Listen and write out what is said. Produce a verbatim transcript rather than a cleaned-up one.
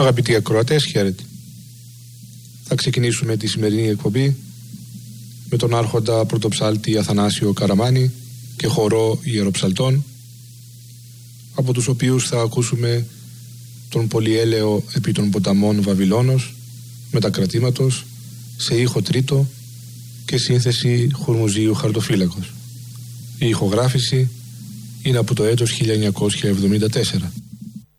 Αγαπητοί ακροατές, χαίρετε. Θα ξεκινήσουμε τη σημερινή εκπομπή με τον άρχοντα πρωτοψάλτη Αθανάσιο Καραμάνη και χορό ιεροψαλτών, από τους οποίους θα ακούσουμε τον πολυέλαιο επί των ποταμών Βαβυλώνος μετακρατήματος σε ήχο τρίτο και σύνθεση Χουρμουζίου Χαρτοφύλακος. Η ηχογράφηση είναι από το έτος χίλια εννιακόσια εβδομήντα τέσσερα.